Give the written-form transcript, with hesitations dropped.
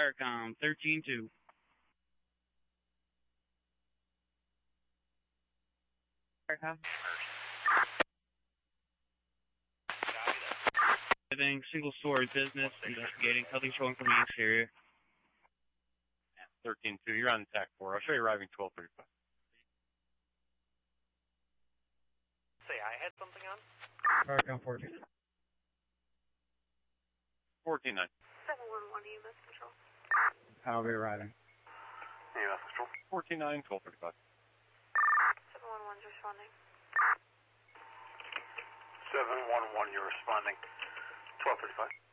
Firecom 13-2. Firecom. Living single story business investigating nothing showing from the exterior. 13-2, you're on TAC 4. I'll show you arriving 12:35. Say, I had something on? Firecom 14. 14-9. 711 EMS Control. I'll be arriving. EMS Control. 14-9, 12:35. 711's responding. 711, you're responding. 12:35.